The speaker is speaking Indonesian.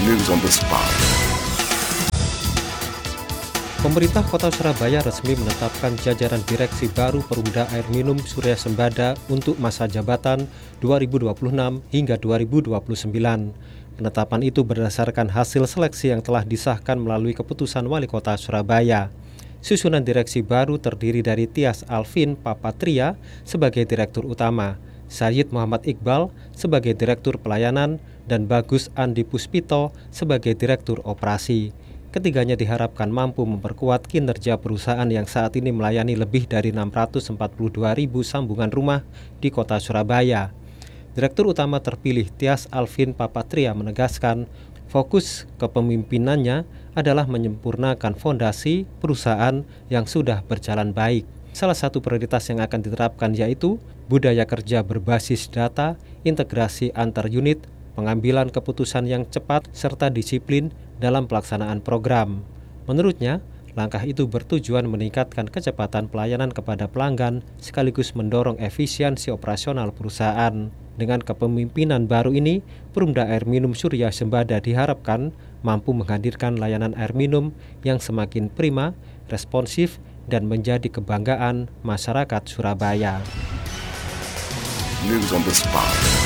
News on the spot. Pemerintah Kota Surabaya resmi menetapkan jajaran direksi baru Perumda Air Minum Surya Sembada untuk masa jabatan 2026 hingga 2029. Penetapan itu berdasarkan hasil seleksi yang telah disahkan melalui keputusan Wali Kota Surabaya. Susunan direksi baru terdiri dari Tias Alvin Papatria sebagai Direktur Utama, Syed Muhammad Iqbal sebagai Direktur Pelayanan, dan Bagus Andi Puspito sebagai Direktur Operasi. Ketiganya diharapkan mampu memperkuat kinerja perusahaan yang saat ini melayani lebih dari 642.000 sambungan rumah di Kota Surabaya. Direktur Utama terpilih Tias Alvin Papatria menegaskan fokus kepemimpinannya adalah menyempurnakan fondasi perusahaan yang sudah berjalan baik. Salah satu prioritas yang akan diterapkan yaitu budaya kerja berbasis data, integrasi antar unit, pengambilan keputusan yang cepat, serta disiplin dalam pelaksanaan program. Menurutnya, langkah itu bertujuan meningkatkan kecepatan pelayanan kepada pelanggan sekaligus mendorong efisiensi operasional perusahaan. Dengan kepemimpinan baru ini, Perumda Air Minum Surya Sembada diharapkan mampu menghadirkan layanan air minum yang semakin prima, responsif, dan menjadi kebanggaan masyarakat Surabaya. News on the spot.